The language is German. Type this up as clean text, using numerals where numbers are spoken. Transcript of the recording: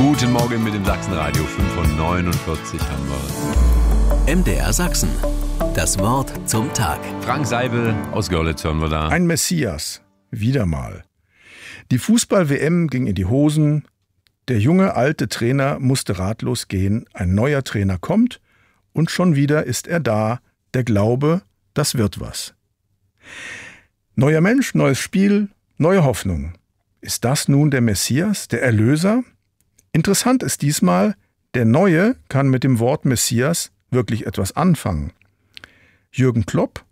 Guten Morgen mit dem Sachsenradio. 5:49 haben wir. MDR Sachsen. Das Wort zum Tag. Frank Seibel aus Görlitz hören wir da. Ein Messias. Wieder mal. Die Fußball-WM ging in die Hosen. Der junge, alte Trainer musste ratlos gehen. Ein neuer Trainer kommt und schon wieder ist er da. Der Glaube, das wird was. Neuer Mensch, neues Spiel, neue Hoffnung. Ist das nun der Messias, der Erlöser? Interessant ist diesmal, der Neue kann mit dem Wort Messias wirklich etwas anfangen. Jürgen Klopp